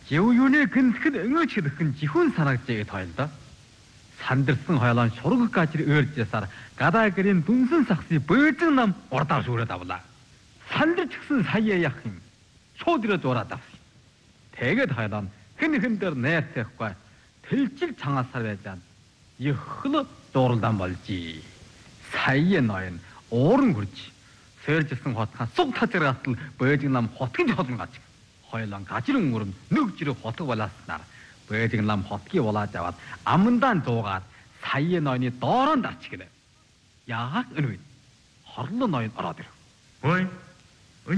Живюуны гинсгэд өнгөч хэлхэн жихүүн санагдж тойлдоо. Сандарсан хойлон шургах гажир өөржсаар гадаа гэрийн дүнсэн сахсы бөөжин нам урдаа шүүрээд авлаа. Сандарч гисэн сая яах юм? Шууд ирээд ураад авсан. Тэгээд хойлон хэн дээр найрсахгүй тэлжил чангаасаар байжаад ёхло дууралдан болжий. Сая ноён ууран хурж сэржсэн хотхон суг тазрагтал бөөжин нам хотгийн холон гаж. Хойлон гажир өнгөрн нэг жирэг хотг болооснаар бөөжин нам хотгийг улааж аваад амандаа зуугаад сая ноёны дооронд арч гэлээ. Яах өнөө? Хорлон ноён ороод ирв. Ой,